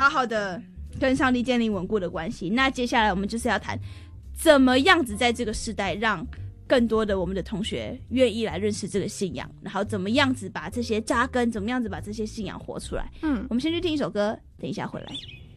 好的跟上帝建立稳固的关系。那接下来我们就是要谈怎么样子在这个时代让更多的我们的同学愿意来认识这个信仰，然后怎么样子把这些扎根，怎么样子把这些信仰活出来。我们先去听一首歌，等一下回来。